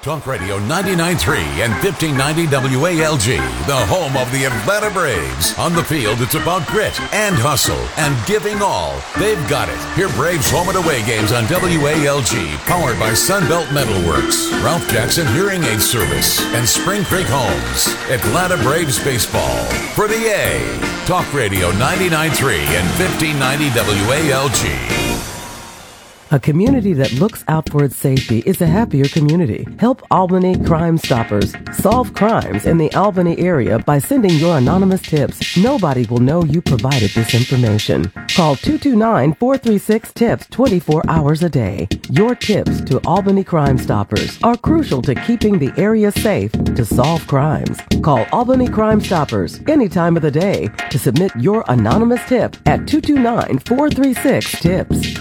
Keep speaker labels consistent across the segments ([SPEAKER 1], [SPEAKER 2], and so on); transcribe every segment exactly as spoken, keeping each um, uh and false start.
[SPEAKER 1] Talk Radio ninety-nine point three and fifteen ninety W A L G, the home of the Atlanta Braves. On the field, it's about grit and hustle and giving all. They've got it. Hear Braves home and away games on W A L G, powered by Sunbelt Metalworks, Ralph Jackson Hearing Aid Service, and Spring Creek Homes. Atlanta Braves baseball for the A. Talk Radio ninety-nine point three and fifteen ninety W A L G.
[SPEAKER 2] A community that looks out for its safety is a happier community. Help Albany Crime Stoppers solve crimes in the Albany area by sending your anonymous tips. Nobody will know you provided this information. Call two two nine, four three six, TIPS twenty-four hours a day. Your tips to Albany Crime Stoppers are crucial to keeping the area safe to solve crimes. Call Albany Crime Stoppers any time of the day to submit your anonymous tip at two two nine, four three six, TIPS.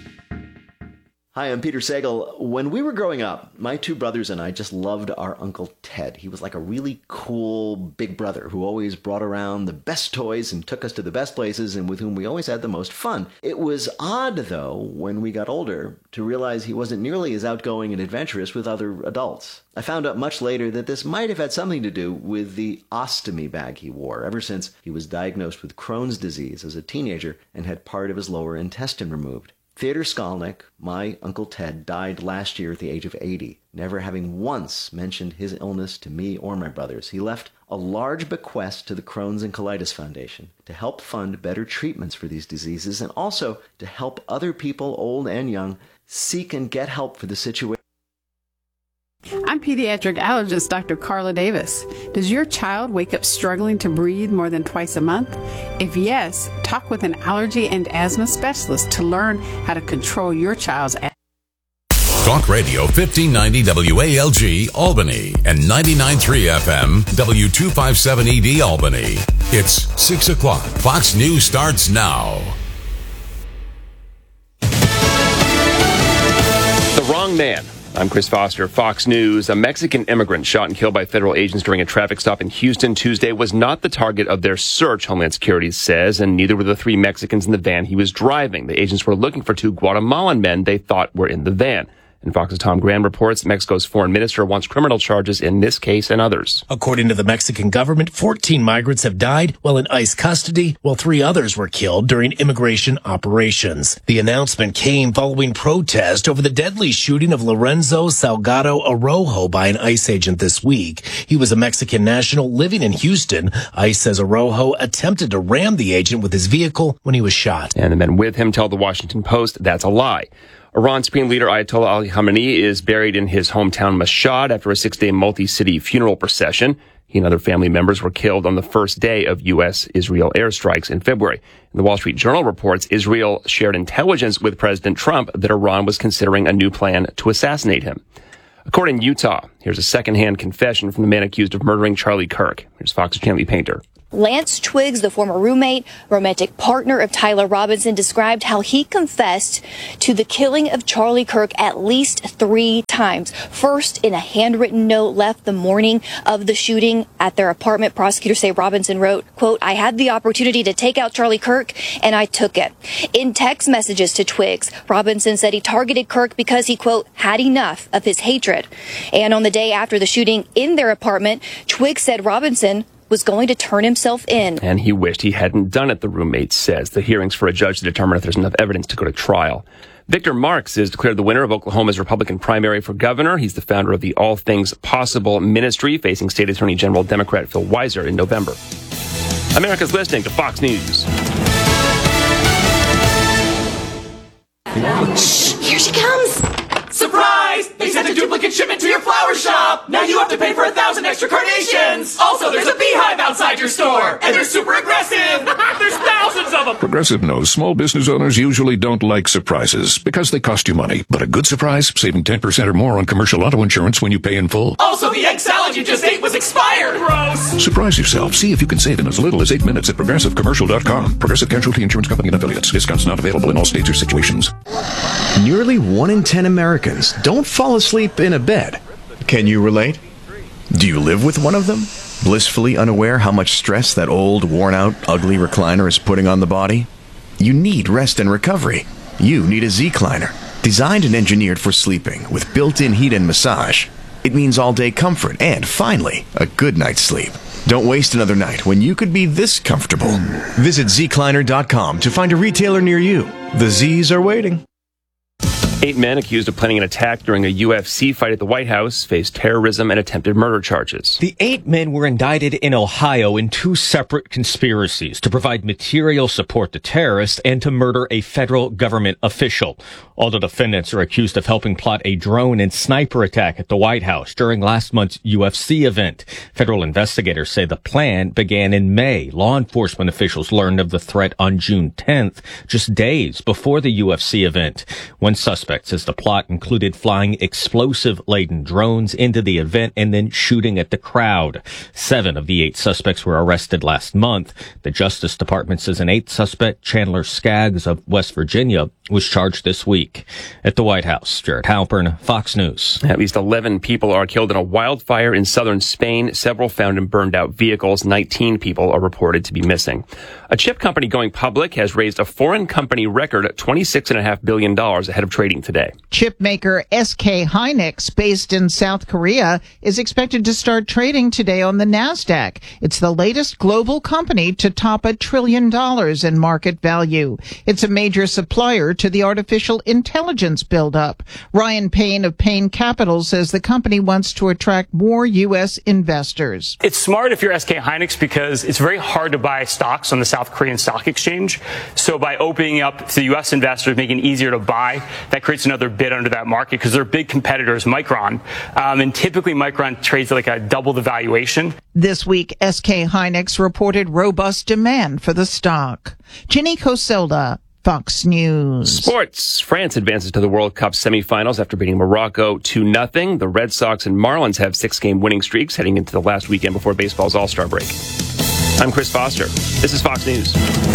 [SPEAKER 3] Hi, I'm Peter Sagal. When we were growing up, my two brothers and I just loved our Uncle Ted. He was like a really cool big brother who always brought around the best toys and took us to the best places and with whom we always had the most fun. It was odd, though, when we got older, to realize he wasn't nearly as outgoing and adventurous with other adults. I found out much later that this might have had something to do with the ostomy bag he wore ever since he was diagnosed with Crohn's disease as a teenager and had part of his lower intestine removed. Theodor Skolnick, my Uncle Ted, died last year at the age of eighty, never having once mentioned his illness to me or my brothers. He left a large bequest to the Crohn's and Colitis Foundation to help fund better treatments for these diseases and also to help other people, old and young, seek and get help for the situation.
[SPEAKER 4] I'm pediatric allergist Doctor Carla Davis. Does your child wake up struggling to breathe more than twice a month? If yes, talk with an allergy and asthma specialist to learn how to control your child's asthma.
[SPEAKER 1] Talk Radio fifteen ninety W A L G Albany and ninety-nine point three F M W two fifty-seven E D Albany. It's six o'clock. Fox News starts now.
[SPEAKER 5] The wrong man. I'm Chris Foster, Fox News. A Mexican immigrant shot and killed by federal agents during a traffic stop in Houston Tuesday was not the target of their search, Homeland Security says, and neither were the three Mexicans in the van he was driving. The agents were looking for two Guatemalan men they thought were in the van. And Fox's Tom Graham reports Mexico's foreign minister wants criminal charges in this case and others.
[SPEAKER 6] According to the Mexican government, fourteen migrants have died while in ICE custody, while three others were killed during immigration operations. The announcement came following protest over the deadly shooting of Lorenzo Salgado Araujo by an ICE agent this week. He was a Mexican national living in Houston. ICE says Araujo attempted to ram the agent with his vehicle when he was shot.
[SPEAKER 5] And the men with him tell the Washington Post that's a lie. Iran Supreme Leader Ayatollah Ali Khamenei is buried in his hometown Mashhad after a six-day multi-city funeral procession. He and other family members were killed on the first day of U S Israel airstrikes in February. And the Wall Street Journal reports Israel shared intelligence with President Trump that Iran was considering a new plan to assassinate him. A court in Utah. Here's a secondhand confession from the man accused of murdering Charlie Kirk. Here's Fox's Chantley Painter.
[SPEAKER 7] Lance Twiggs, the former roommate, romantic partner of Tyler Robinson, described how he confessed to the killing of Charlie Kirk at least three times. First, in a handwritten note left the morning of the shooting at their apartment. Prosecutors say Robinson wrote, quote, "I had the opportunity to take out Charlie Kirk, and I took it." In text messages to Twiggs, Robinson said he targeted Kirk because he, quote, "had enough of his hatred." And on the day after the shooting in their apartment, Twiggs said Robinson was going to turn himself in.
[SPEAKER 5] And he wished he hadn't done it, the roommate says. The hearing's for a judge to determine if there's enough evidence to go to trial. Victor Marx is declared the winner of Oklahoma's Republican primary for governor. He's the founder of the All Things Possible Ministry, facing State Attorney General Democrat Phil Weiser in November. America's listening to Fox News.
[SPEAKER 8] Here she comes! Surprise! They sent a duplicate shipment to your flower shop! Now you have to pay for a thousand extra carnations! Also, there's a beehive outside your store! And they're super aggressive! There's thousands of them!
[SPEAKER 9] Progressive knows small business owners usually don't like surprises because they cost you money. But a good surprise, saving ten percent or more on commercial auto insurance when you pay in full.
[SPEAKER 8] Also, the egg salad you just ate was expired! Gross!
[SPEAKER 9] Surprise yourself. See if you can save in as little as eight minutes at progressive commercial dot com. Progressive Casualty Insurance Company and affiliates. Discounts not available in all states or situations.
[SPEAKER 10] Nearly one in ten Americans don't fall asleep in a bed. Can you relate? Do you live with one of them? Blissfully unaware how much stress that old, worn-out, ugly recliner is putting on the body? You need rest and recovery. You need a Z-Cliner, designed and engineered for sleeping with built-in heat and massage. It means all-day comfort and, finally, a good night's sleep. Don't waste another night when you could be this comfortable. Visit Z Kleiner dot com to find a retailer near you. The Z's are waiting.
[SPEAKER 5] Eight men accused of planning an attack during a U F C fight at the White House face terrorism and attempted murder charges.
[SPEAKER 11] The eight men were indicted in Ohio in two separate conspiracies to provide material support to terrorists and to murder a federal government official. All the defendants are accused of helping plot a drone and sniper attack at the White House during last month's U F C event. Federal investigators say the plan began in May. Law enforcement officials learned of the threat on June tenth, just days before the U F C event. One suspect says the plot included flying explosive-laden drones into the event and then shooting at the crowd. Seven of the eight suspects were arrested last month. The Justice Department says an eighth suspect, Chandler Skaggs of West Virginia, was charged this week. At the White House, Jared Halpern, Fox News.
[SPEAKER 5] At least eleven people are killed in a wildfire in southern Spain. Several found in burned-out vehicles. nineteen people are reported to be missing. A chip company going public has raised a foreign company record at twenty-six point five billion dollars ahead of trading today.
[SPEAKER 12] Chip maker S K Hynix, based in South Korea, is expected to start trading today on the NASDAQ. It's the latest global company to top a trillion dollars in market value. It's a major supplier to the artificial intelligence buildup. Ryan Payne of Payne Capital says the company wants to attract more U S investors.
[SPEAKER 13] It's smart if you're S K Hynix because it's very hard to buy stocks on the South Korean Stock Exchange. So by opening up to U S investors, making it easier to buy, that creates another bid under that market because they're big competitors, Micron. Um, and typically Micron trades at like a double the valuation.
[SPEAKER 12] This week, S K Hynix reported robust demand for the stock. Jenny Coselda, Fox News.
[SPEAKER 5] Sports. France advances to the World Cup semifinals after beating Morocco two nothing. The Red Sox and Marlins have six-game winning streaks heading into the last weekend before baseball's All-Star break. I'm Chris Foster. This is Fox News.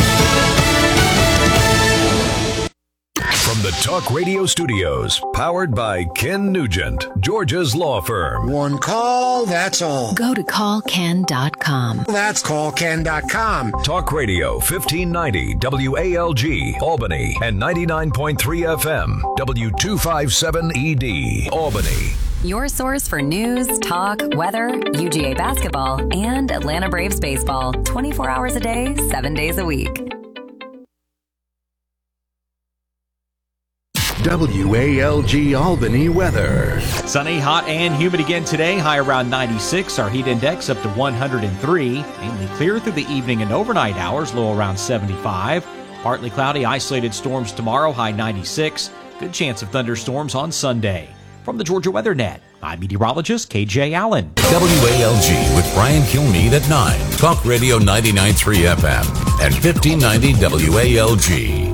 [SPEAKER 1] From the Talk Radio Studios, powered by Ken Nugent, Georgia's law firm.
[SPEAKER 14] One call, that's all.
[SPEAKER 15] Go to call ken dot com.
[SPEAKER 14] That's call ken dot com.
[SPEAKER 1] Talk Radio, fifteen ninety W A L G, Albany, and ninety-nine point three F M, W two fifty-seven E D, Albany.
[SPEAKER 15] Your source for news, talk, weather, U G A basketball, and Atlanta Braves baseball. twenty-four hours a day, seven days a week.
[SPEAKER 1] W A L G Albany weather.
[SPEAKER 16] Sunny, hot, and humid again today. High around ninety-six. Our heat index up to one hundred three. Mainly clear through the evening and overnight hours. Low around seventy-five. Partly cloudy, isolated storms tomorrow. High ninety-six. Good chance of thunderstorms on Sunday. From the Georgia Weather Net, I'm meteorologist K J Allen.
[SPEAKER 1] W A L G with Brian Kilmeade at nine. Talk Radio ninety-nine point three F M and fifteen ninety W A L G.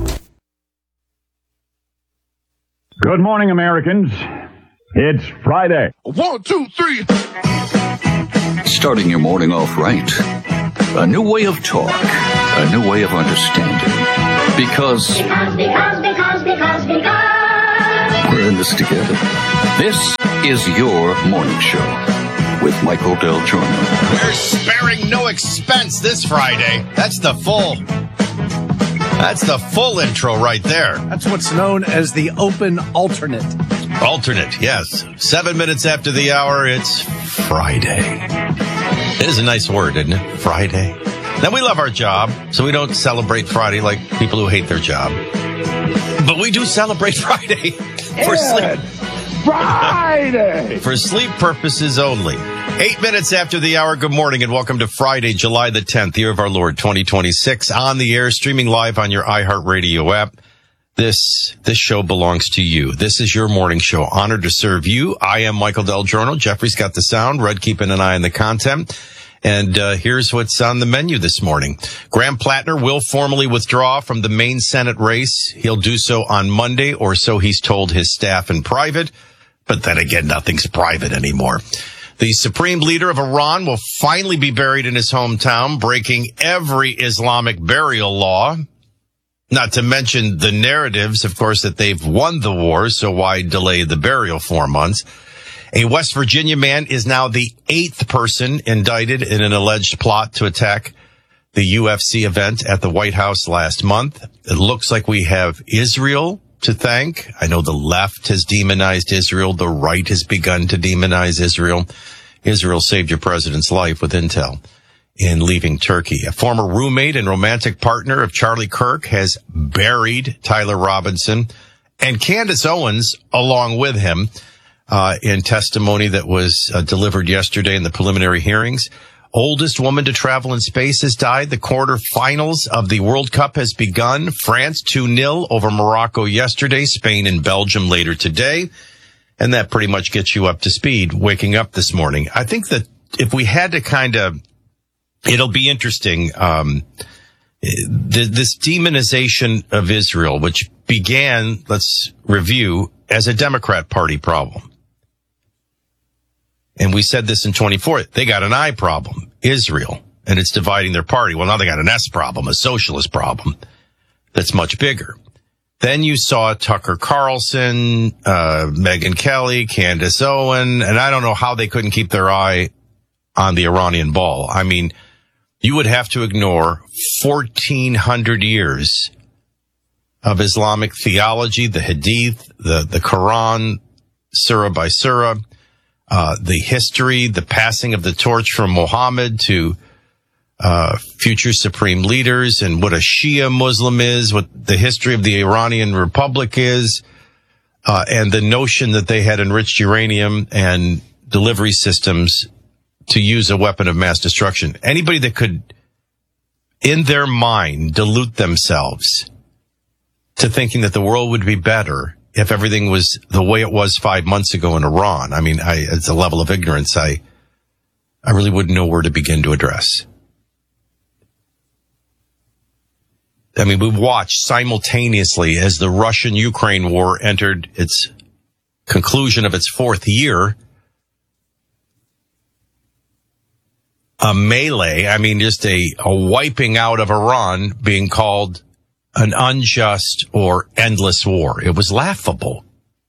[SPEAKER 17] Good morning, Americans. It's Friday.
[SPEAKER 18] One, two, three. Starting your morning off right. A new way of talk. A new way of understanding. Because... Because, because, because, because, because... We're in this together. This is your morning show with Michael Del Giorno.
[SPEAKER 19] We're sparing no expense this Friday. That's the full... That's the full intro right there.
[SPEAKER 20] That's what's known as the open alternate.
[SPEAKER 19] Alternate, yes. Seven minutes after the hour, it's Friday. It is a nice word, isn't it? Friday. Now, we love our job, so we don't celebrate Friday like people who hate their job. But we do celebrate Friday for
[SPEAKER 17] yeah,
[SPEAKER 19] sleep.
[SPEAKER 17] Friday!
[SPEAKER 19] For sleep purposes only. Eight minutes after the hour, good morning and welcome to Friday, July the tenth, year of our Lord, twenty twenty-six, on the air, streaming live on your iHeartRadio app. This, this show belongs to you. This is your morning show. Honored to serve you. I am Michael Del Giorno. Jeffrey's got the sound. Red keeping an eye on the content. And uh, here's what's on the menu this morning. Graham Plattner will formally withdraw from the Maine Senate race. He'll do so on Monday, or so he's told his staff in private. But then again, nothing's private anymore. The supreme leader of Iran will finally be buried in his hometown, breaking every Islamic burial law. Not to mention the narratives, of course, that they've won the war, so why delay the burial four months? A West Virginia man is now the eighth person indicted in an alleged plot to attack the U F C event at the White House last month. It looks like we have Israel to thank. I know the left has demonized Israel. The right has begun to demonize Israel. Israel saved your president's life with intel in leaving Turkey. A former roommate and romantic partner of Charlie Kirk has buried Tyler Robinson and Candace Owens along with him uh, in testimony that was uh, delivered yesterday in the preliminary hearings. Oldest woman to travel in space has died. The quarterfinals of the World Cup has begun. France two nil over Morocco yesterday. Spain and Belgium later today. And that pretty much gets you up to speed waking up this morning. I think that if we had to kind of, it'll be interesting, um, th- this demonization of Israel, which began, let's review, as a Democrat Party problem. And we said this in twenty-four. They got an I problem, Israel, and it's dividing their party. Well, now they got an S problem, a socialist problem that's much bigger. Then you saw Tucker Carlson, uh, Megyn Kelly, Candace Owen, and I don't know how they couldn't keep their eye on the Iranian ball. I mean, you would have to ignore fourteen hundred years of Islamic theology, the Hadith, the, the Quran, surah by surah, uh, the history, the passing of the torch from Muhammad to uh future supreme leaders, and what a Shia Muslim is, what the history of the Iranian Republic is, uh and the notion that they had enriched uranium and delivery systems to use a weapon of mass destruction. Anybody that could, in their mind, delude themselves to thinking that the world would be better if everything was the way it was five months ago in Iran. I mean, I, it's a level of ignorance I, I really wouldn't know where to begin to address. I mean, we watched simultaneously as the Russian-Ukraine war entered its conclusion of its fourth year, a melee, I mean, just a, a wiping out of Iran being called an unjust or endless war. It was laughable.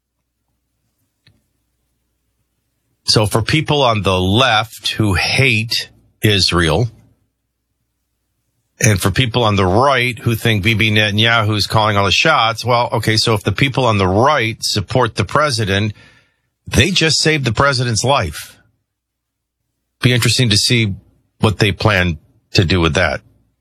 [SPEAKER 19] So for people on the left who hate Israel, and for people on the right who think Bibi Netanyahu is calling all the shots, well, okay, so if the people on the right support the president, they just saved the president's life. Be interesting to see what they plan to do with that.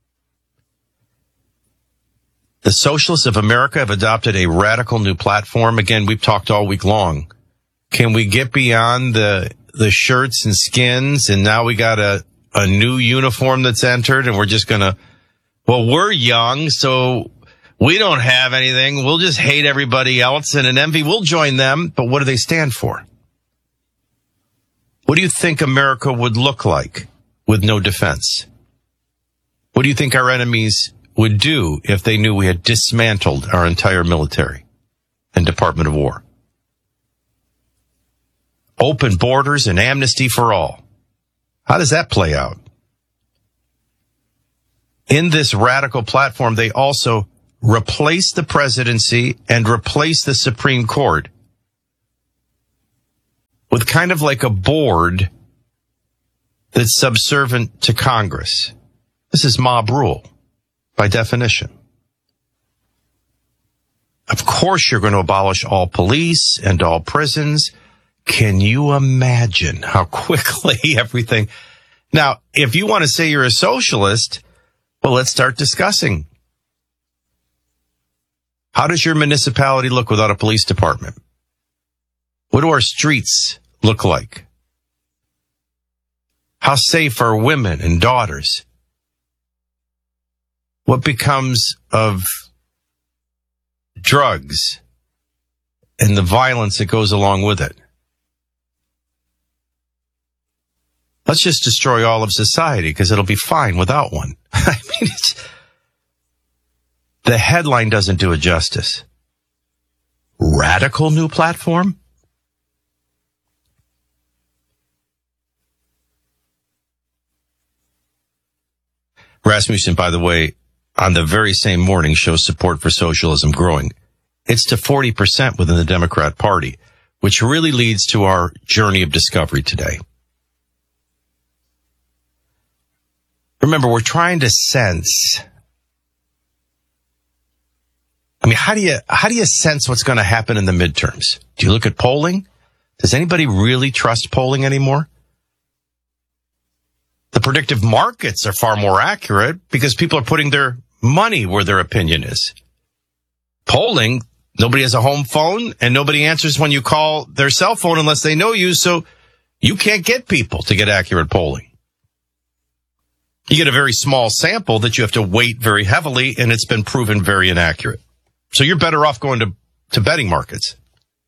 [SPEAKER 19] The Socialists of America have adopted a radical new platform. Again, we've talked all week long. Can we get beyond the the shirts and skins, and now we got a a new uniform that's entered, and we're just going to, well, we're young, so we don't have anything. We'll just hate everybody else, and in envy, we'll join them. But what do they stand for? What do you think America would look like with no defense? What do you think our enemies would do if they knew we had dismantled our entire military and Department of War? Open borders and amnesty for all. How does that play out? In this radical platform, they also replace the presidency and replace the Supreme Court with kind of like a board that's subservient to Congress. This is mob rule by definition. Of course, you're going to abolish all police and all prisons. Can you imagine how quickly everything... Now, if you want to say you're a socialist, well, let's start discussing. How does your municipality look without a police department? What do our streets look like? How safe are women and daughters? What becomes of drugs and the violence that goes along with it? Let's just destroy all of society because it'll be fine without one. I mean, it's, the headline doesn't do it justice. Radical new platform? Rasmussen, by the way, on the very same morning shows support for socialism growing. It's to forty percent within the Democrat Party, which really leads to our journey of discovery today. Remember, we're trying to sense I mean, how do you, how do you sense what's going to happen in the midterms? Do you look at polling? Does anybody really trust polling anymore? The predictive markets are far more accurate because people are putting their money where their opinion is. Polling, nobody has a home phone and nobody answers when you call their cell phone unless they know you, so you can't get people to get accurate polling. You get a very small sample that you have to weight very heavily, and it's been proven very inaccurate. So you're better off going to, to betting markets.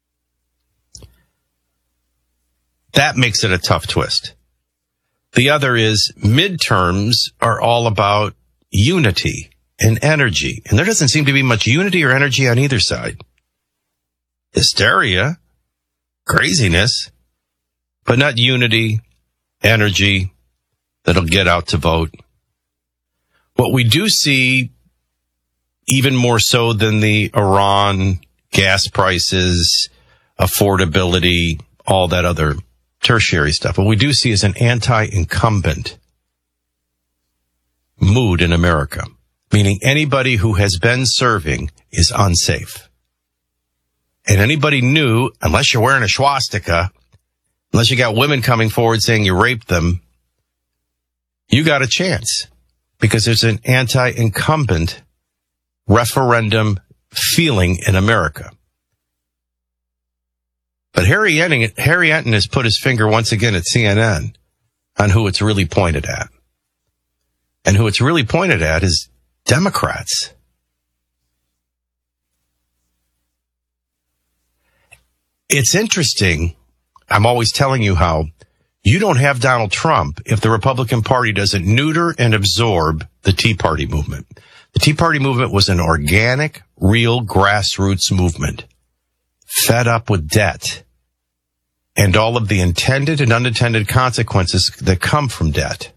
[SPEAKER 19] That makes it a tough twist. The other is midterms are all about unity and energy. And there doesn't seem to be much unity or energy on either side. Hysteria, craziness, but not unity, energy that'll get out to vote. What we do see, even more so than the Iran gas prices, affordability, all that other tertiary stuff, what we do see is an anti-incumbent mood in America, meaning anybody who has been serving is unsafe. And anybody new, unless you're wearing a swastika, unless you got women coming forward saying you raped them, you got a chance because there's an anti-incumbent referendum feeling in America. But Harry Enton, Harry Enton has put his finger once again at C N N on who it's really pointed at. And who it's really pointed at is Democrats. It's interesting. I'm always telling you how you don't have Donald Trump if the Republican Party doesn't neuter and absorb the Tea Party movement. The Tea Party movement was an organic, real grassroots movement, fed up with debt and all of the intended and unintended consequences that come from debt.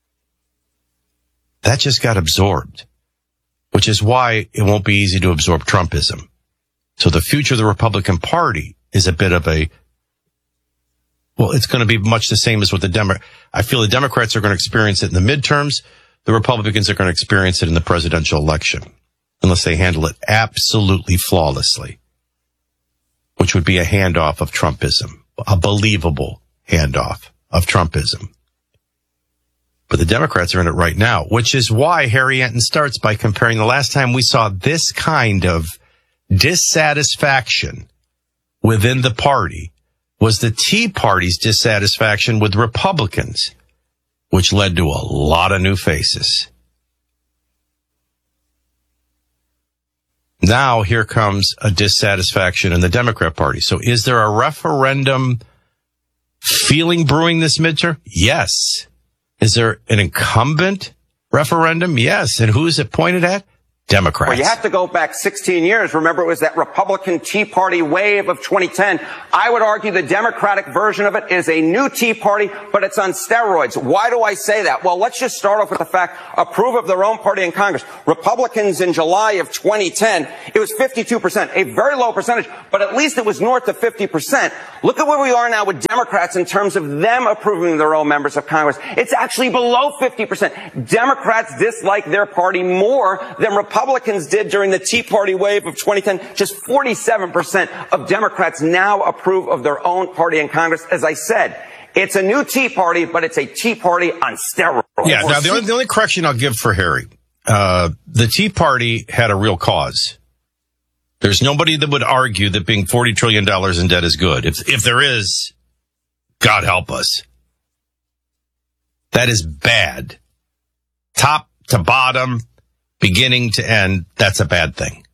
[SPEAKER 19] That just got absorbed, which is why it won't be easy to absorb Trumpism. So the future of the Republican Party is a bit of a, well, it's going to be much the same as what the Demo. I feel the Democrats are going to experience it in the midterms. The Republicans are going to experience it in the presidential election, unless they handle it absolutely flawlessly, which would be a handoff of Trumpism, a believable handoff of Trumpism. But the Democrats are in it right now, which is why Harry Enton starts by comparing the last time we saw this kind of dissatisfaction within the party was the Tea Party's dissatisfaction with Republicans, which led to a lot of new faces. Now here comes a dissatisfaction in the Democrat Party. So is there a referendum feeling brewing this midterm? Yes. Is there an incumbent referendum? Yes. And who is it pointed at? Democrats.
[SPEAKER 21] Well, you have to go back sixteen years. Remember, it was that Republican Tea Party wave of twenty ten. I would argue the Democratic version of it is a new Tea Party, but it's on steroids. Why do I say that? Well, let's just start off with the fact, approve of their own party in Congress. Republicans in July of twenty ten, it was fifty-two percent, a very low percentage, but at least it was north of fifty percent. Look at where we are now with Democrats in terms of them approving their own members of Congress. It's actually below fifty percent. Democrats dislike their party more than Republicans. Republicans did during the Tea Party wave of twenty ten. Just forty-seven percent of Democrats now approve of their own party in Congress. As I said, it's a new Tea Party, but it's a Tea Party on steroids.
[SPEAKER 19] Yeah, now the only, the only correction I'll give for Harry, uh, the Tea Party had a real cause. There's nobody that would argue that being forty trillion dollars in debt is good. If, if there is, God help us. That is bad. Top to bottom, beginning to end, that's a bad thing.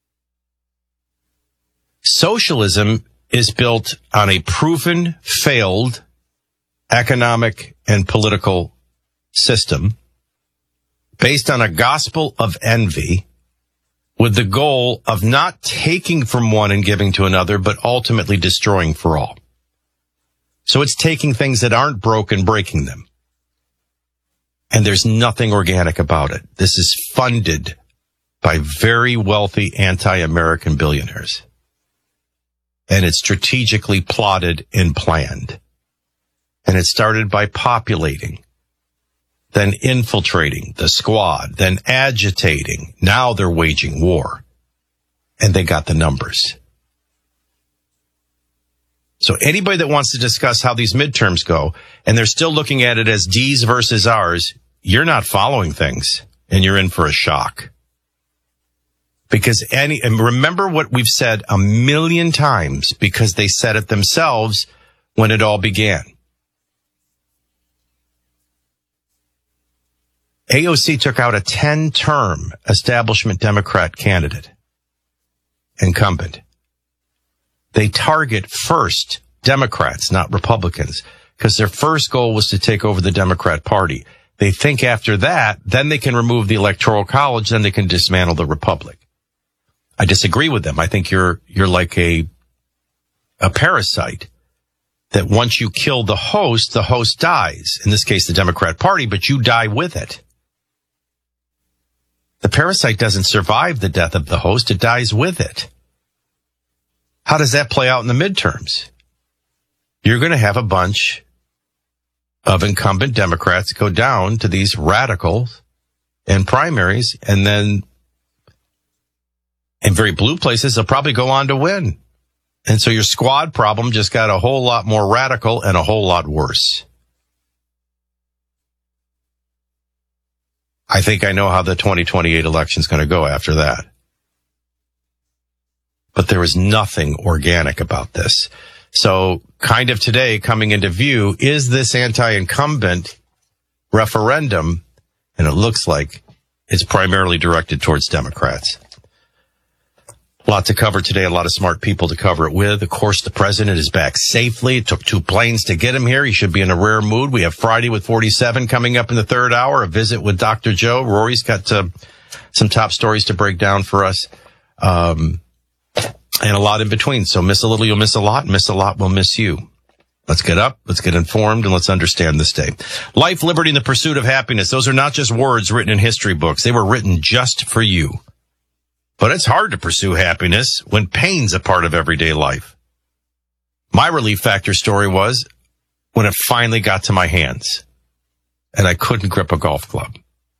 [SPEAKER 19] Socialism is built on a proven, failed economic and political system based on a gospel of envy with the goal of not taking from one and giving to another, but ultimately destroying for all. So it's taking things that aren't broken, breaking them. And there's nothing organic about it. This is funded by very wealthy anti-American billionaires. And it's strategically plotted and planned. And it started by populating, then infiltrating the squad, then agitating. Now they're waging war. and they got the numbers. So anybody that wants to discuss how these midterms go, and they're still looking at it as D's versus ours, you're not following things, and you're in for a shock. Because any, and remember what we've said a million times, because they said it themselves when it all began. A O C took out a ten-term establishment Democrat candidate, incumbent. They target first Democrats, not Republicans, because their first goal was to take over the Democrat Party. They think after that, then they can remove the Electoral College, then they can dismantle the Republic. I disagree with them. I think you're you're like a a parasite that once you kill the host, the host dies. In this case, the Democrat Party, but you die with it. The parasite doesn't survive the death of the host. It dies with it. How does that play out in the midterms? You're going to have a bunch of incumbent Democrats go down to these radicals in primaries, and then in very blue places, they'll probably go on to win. And so your squad problem just got a whole lot more radical and a whole lot worse. I think I know how the twenty twenty-eight election is going to go after that. But there is nothing organic about this. So kind of today coming into view, is this anti-incumbent referendum? And it looks like it's primarily directed towards Democrats. A lot to cover today, a lot of smart people to cover it with. Of course, the president is back safely. It took two planes to get him here. He should be in a rare mood. We have Friday with forty-seven coming up in the third hour, a visit with Doctor Joe. Rory's got uh, some top stories to break down for us, um, and a lot in between. So miss a little, you'll miss a lot. Miss a lot, we'll miss you. Let's get up, let's get informed, and let's understand this day. Life, liberty, and the pursuit of happiness. Those are not just words written in history books. They were written just for you. But it's hard to pursue happiness when pain's a part of everyday life. My relief factor story was when it finally got to my hands and I couldn't grip a golf club.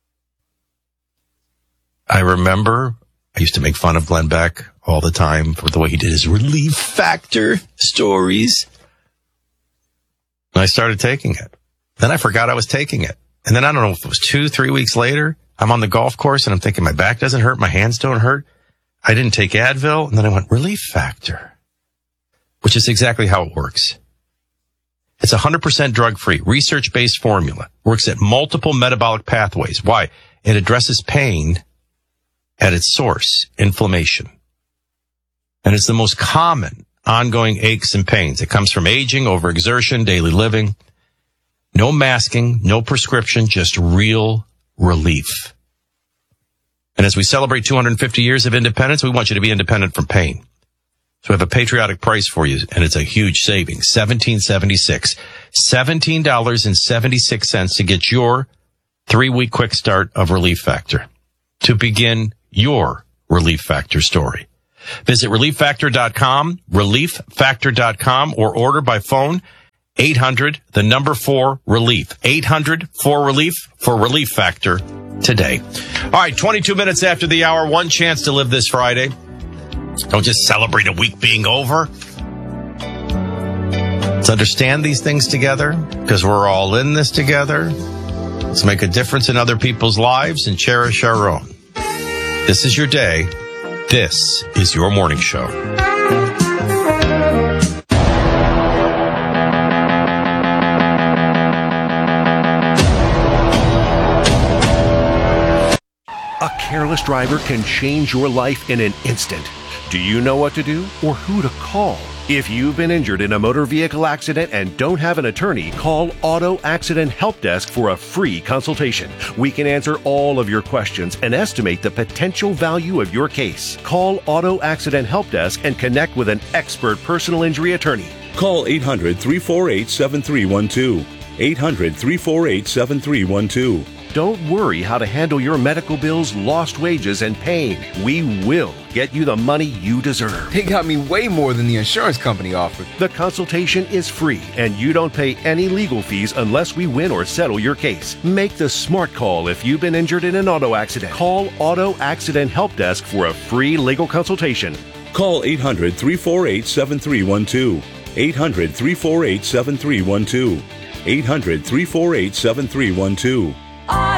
[SPEAKER 19] I remember I used to make fun of Glenn Beck all the time for the way he did his relief factor stories. And I started taking it. Then I forgot I was taking it. And then I don't know if it was two, three weeks later, I'm on the golf course and I'm thinking my back doesn't hurt, my hands don't hurt. I didn't take Advil, and then I went relief factor, which is exactly how it works. It's one hundred percent drug-free, research-based formula. Works at multiple metabolic pathways. Why? It addresses pain at its source, inflammation. And it's the most common ongoing aches and pains. It comes from aging, overexertion, daily living. No masking, no prescription, just real relief. And as we celebrate two hundred fifty years of independence, we want you to be independent from pain. So we have a patriotic price for you, and it's a huge savings, seventeen seventy-six, seventeen dollars and seventy-six cents to get your three-week quick start of Relief Factor, to begin your Relief Factor story. Visit relief factor dot com, relief factor dot com, or order by phone, eight hundred, the number four, relief, eight hundred, four relief, for Relief Factor today. All right, twenty-two minutes after the hour, one chance to live this Friday. Don't just celebrate a week being over. Let's understand these things together, because we're all in this together. Let's make a difference in other people's lives and cherish our own. This is your day. This is your morning show.
[SPEAKER 2] A careless driver can change your life in an instant. Do you know what to do or who to call? If you've been injured in a motor vehicle accident and don't have an attorney, call Auto Accident Help Desk for a free consultation. We can answer all of your questions and estimate the potential value of your case. Call Auto Accident Help Desk and connect with an expert personal injury attorney.
[SPEAKER 22] Call eight hundred, three four eight, seven three one two. eight hundred, three four eight, seven three one two.
[SPEAKER 2] Don't worry how to handle your medical bills, lost wages, and pain. We will get you the money you deserve.
[SPEAKER 3] They got me way more than the insurance company offered.
[SPEAKER 2] The consultation is free, and you don't pay any legal fees unless we win or settle your case. Make the smart call if you've been injured in an auto accident. Call Auto Accident Help Desk for a free legal consultation.
[SPEAKER 22] Call eight hundred, three four eight, seven three one two. eight hundred, three four eight, seven three one two. eight hundred, three four eight, seven three one two.